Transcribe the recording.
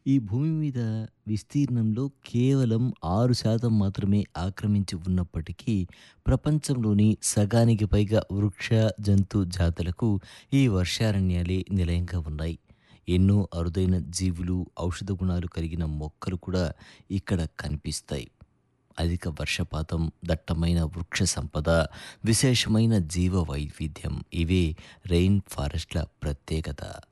ఈ భూమి మీద విస్తీర్ణంలో కేవలం 6% మాత్రమే ఆక్రమించి ఉన్నప్పటికీ, ప్రపంచంలోని సగానికి పైగా వృక్ష, జంతు జాతులకు ఈ వర్షారణ్యాలే నిలయంగా ఉన్నాయి. ఎన్నో అరుదైన జీవులు, ఔషధ గుణాలు కలిగిన మొక్కలు కూడా ఇక్కడ కనిపిస్తాయి. అధిక వర్షపాతం, దట్టమైన వృక్ష సంపద, విశేషమైన జీవ వైవిధ్యం ఇవే రెయిన్ ఫారెస్ట్‌ల ప్రత్యేకత.